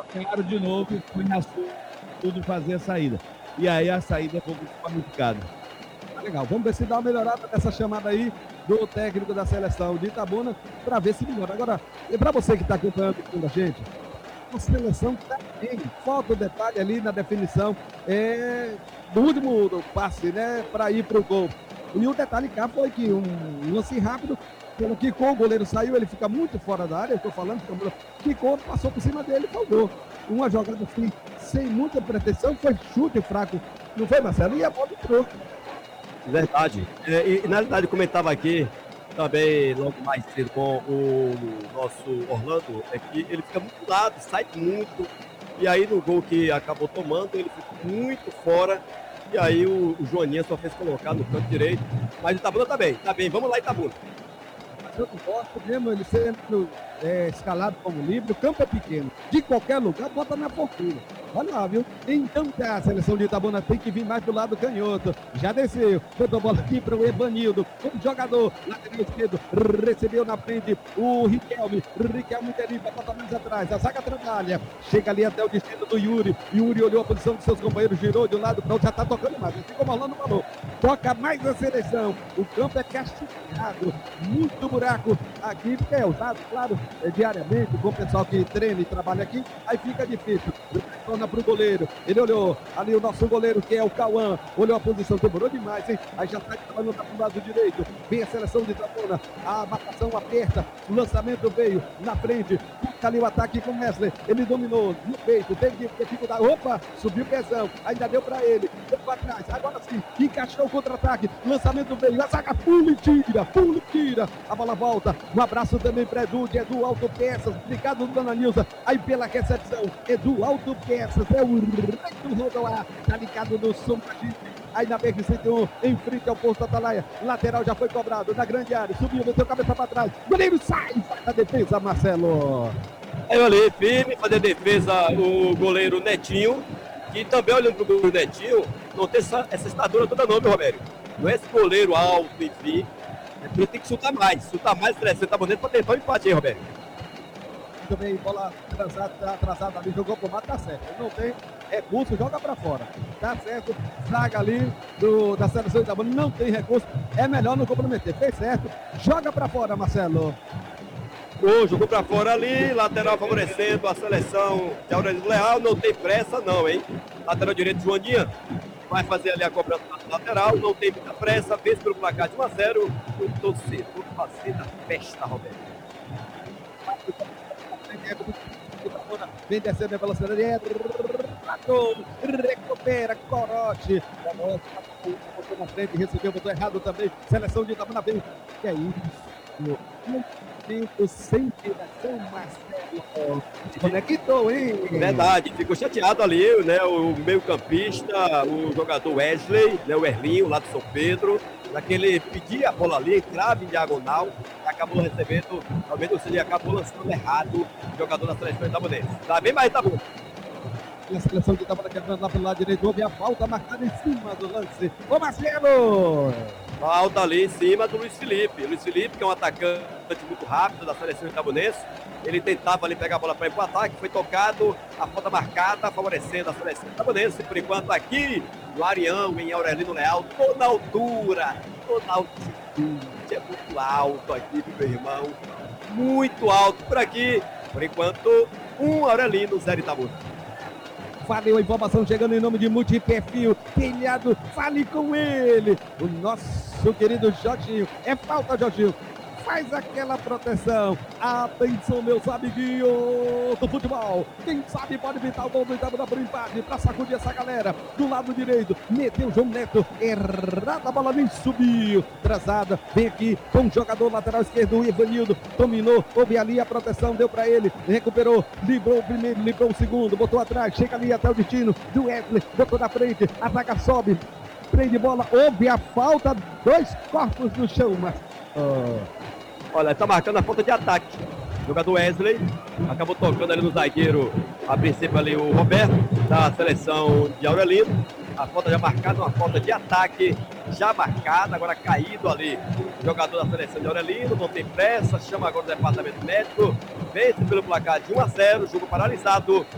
Claro, de novo, e foi na tudo fazer a saída. E aí a saída foi qualificada. Tá legal, vamos ver se dá uma melhorada nessa chamada aí do técnico da seleção de Itabuna, para ver se melhora. Agora, e para você que está acompanhando com a gente, a seleção está bem. Falta o detalhe ali na definição do último do passe, né, para ir para o gol. E o detalhe cá foi que um lance rápido, pelo que o goleiro saiu, ele fica muito fora da área, eu estou falando, quicou, passou por cima dele e faltou. Uma jogada assim, sem muita pretensão, foi chute fraco, não foi, Marcelo? E a bola entrou. Verdade. E na realidade, comentava aqui também logo mais cedo com o nosso Orlando, é que ele fica muito lado, sai muito, e aí no gol que acabou tomando, ele ficou muito fora, e aí o Joaninha só fez colocar no canto direito, mas o Itabuna tá bem, vamos lá Itabuna. Mas eu não gosto mesmo ele sendo escalado como livre, o campo é pequeno, de qualquer lugar, bota na fortuna. Olha lá, viu? Então a seleção de Itabuna tem que vir mais do lado canhoto. Já desceu, botou a bola aqui para o Evanildo, um jogador, lateral esquerdo, recebeu na frente o Riquelme inteirinho para botar mais atrás, a zaga trabalha, chega ali até o destino do Yuri olhou a posição de seus companheiros, girou de um lado para o outro, já está tocando mais, assim como o Orlando falou, toca mais a seleção, o campo é castigado, muito buraco aqui, porque é usado, claro, diariamente, com o pessoal que treina e trabalha aqui, aí fica difícil. Retorna para o goleiro, ele olhou ali o nosso goleiro que é o Cauã, olhou a posição, demorou demais, hein? Aí já está trabalhando para o lado direito, vem a seleção de Itabuna, a marcação aperta, o lançamento veio na frente, busca ali o ataque com o Wesley, ele dominou no peito, teve dificuldade, opa, subiu o pezão, ainda deu para ele, deu para trás, agora sim, encaixou o contra-ataque, lançamento veio, a zaga pula e tira, a bola volta, um abraço também para Edu Autopeças, ligado no Dona Nilza, aí pela recepção, Edu Autopeças, é o rei do Rodoar, tá ligado no som da gente, aí na BR-101, em frente ao posto Atalaia, lateral já foi cobrado, na grande área, subiu, meteu cabeça para trás, goleiro sai, faz a defesa, Marcelo. Aí ali, firme, fazer a defesa o goleiro Netinho, que também olhando pro goleiro Netinho, não tem essa estatura toda não, meu Romério. Não é esse goleiro alto, enfim, ele tem que chutar mais, crescer, tá bonito pra tentar o empate aí, Romério. Também bola atrasada ali, jogou pro mato, tá certo. Não tem recurso, joga pra fora. Tá certo, zaga ali da seleção de Itabuna, não tem recurso, é melhor não comprometer. Fez certo, joga pra fora, Marcelo. Jogou pra fora ali, lateral favorecendo a seleção de Aurélio Leal, não tem pressa não, hein? Lateral direito, Joaninha, vai fazer ali a cobrança lateral, não tem muita pressa, fez pelo placar de 1-0, o torcedor fazendo a festa, Roberto. Vem descendo a velocidade, recupera, Corote, botou na frente, recebeu, botou errado também, seleção de Itabuna bem, que é isso, tempo sem direção, Marcelo, conectou, hein? Verdade, ficou chateado ali, né, o meio campista, o jogador Wesley, né, o Erlinho, lá de São Pedro, naquele pedir a bola ali, entrava em diagonal, e acabou recebendo, talvez ele acabou lançando errado o jogador da seleção itabunense. Tá bem mais Itabuna. E a seleção de Itabuna quebrando lá pelo lado direito, houve a falta marcada em cima do lance. Ô Marcelo! Falta ali em cima do Luiz Felipe. Luiz Felipe, que é um atacante muito rápido da seleção itabunense. Ele tentava ali pegar a bola para ir para o ataque, foi tocado, a falta marcada, favorecendo a seleção itabunense. Por enquanto aqui, no Arião, em Aurelino Leal, toda a altura, toda a altitude. É muito alto aqui, meu irmão. Muito alto por aqui. Por enquanto, 1 Aurelino, 0 Itabuna. Valeu a informação chegando em nome de Multiperfil, telhado, fale com ele, o nosso querido Jorginho, é falta, Jorginho, faz aquela proteção, atenção meus amiguinhos do futebol, quem sabe pode evitar o gol do Itabuna por empate, pra sacudir essa galera, do lado direito, meteu João Neto, errada a bola, nem subiu, atrasada, vem aqui com o jogador lateral esquerdo, o Evanildo, dominou, houve ali a proteção, deu pra ele, recuperou, livrou o primeiro, livrou o segundo, botou atrás, chega ali até o destino do Wesley, botou na frente, a zaga sobe, prende bola, houve a falta, 2 corpos no chão, mas... Olha, tá marcando a falta de ataque. O jogador Wesley acabou tocando ali no zagueiro, a princípio ali o Roberto, da seleção de Aurelino. A falta já marcada, uma falta de ataque já marcada, agora caído ali. O jogador da seleção de Aurelino, não tem pressa, chama agora o departamento médico. Vence pelo placar de 1-0, jogo paralisado.